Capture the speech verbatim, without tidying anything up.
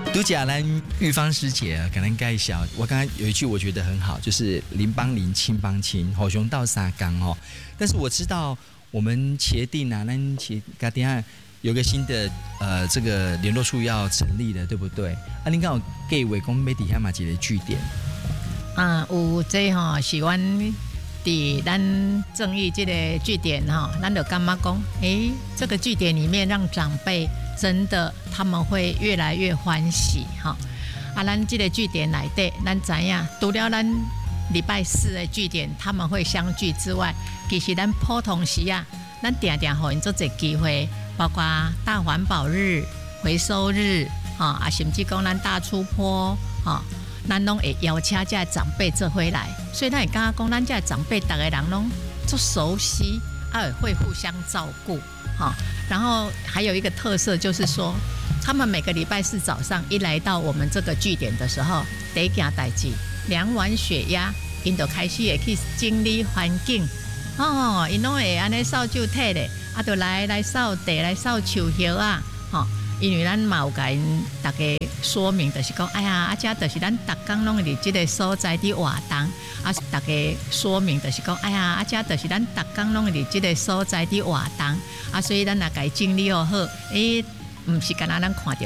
拄则咱玉芳师姐啊，给咱介绍。我刚刚有一句我觉得很好，就是邻帮邻，亲帮亲，吼熊到沙冈哦。但是我知道我们茄定啊，咱茄家底下有个新的呃这个联络处要成立的，对不对？啊，您刚好给委公媒底下嘛几个据点。 啊，有这吼、哦、是阮伫咱正义这个据点哈，咱就感觉讲，诶，这个据点里面让长辈真的他们会越来越欢喜哈。啊，咱这个据点内底，咱知影，除了咱礼拜四的据点他们会相聚之外，其实咱普通时啊，咱定定互因做一机会，包括大环保日、回收日，哈啊，甚至讲咱大出坡，哈。咱拢会邀请这长辈做回来，所以咱会感觉讲，咱这长辈大家人拢足熟悉，啊会互相照顾，哈。然后还有一个特色就是说，他们每个礼拜四早上一来到我们这个据点的时候，第一件代志量完血压，因就开始会去整理环境，哦，因拢会安尼扫帚摕咧，啊，就来来扫地，来扫树叶啊，吼。因为咱嘛有甲因大家说明，就是讲，哎呀，啊，遮就是咱逐工拢伫即个所在伫活动，啊，大家说明就是讲，哎呀，啊，遮就是咱逐工拢伫即个所在伫活动，啊，所以咱若甲伊整理好好，诶，毋是干那咱看到